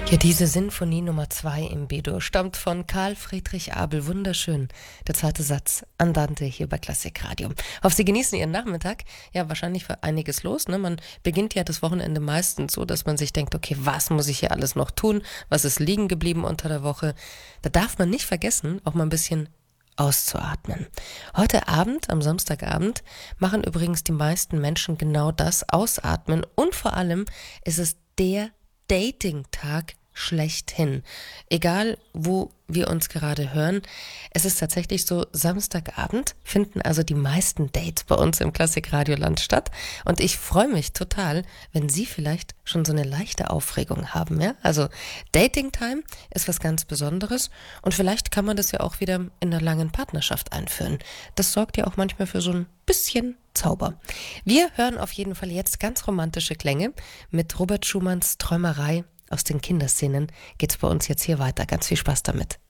Ja, diese Sinfonie Nummer 2 im B-Dur stammt von Karl Friedrich Abel. Wunderschön. Der zweite Satz. Andante hier bei Klassikradio. Hoffe, Sie genießen Ihren Nachmittag. Ja, wahrscheinlich war einiges los, ne? Man beginnt ja das Wochenende meistens so, dass man sich denkt, okay, was muss ich hier alles noch tun? Was ist liegen geblieben unter der Woche? Da darf man nicht vergessen, auch mal ein bisschen auszuatmen. Heute Abend, am Samstagabend, machen übrigens die meisten Menschen genau das, ausatmen. Und vor allem ist es der Dating-Tag schlechthin. Egal, wo wir uns gerade hören, es ist tatsächlich so, Samstagabend finden also die meisten Dates bei uns im Klassikradioland statt. Und ich freue mich total, wenn Sie vielleicht schon so eine leichte Aufregung haben. Ja? Also Dating-Time ist was ganz Besonderes und vielleicht kann man das ja auch wieder in einer langen Partnerschaft einführen. Das sorgt ja auch manchmal für so ein bisschen Zauber. Wir hören auf jeden Fall jetzt ganz romantische Klänge. Mit Robert Schumanns Träumerei aus den Kinderszenen geht's bei uns jetzt hier weiter. Ganz viel Spaß damit.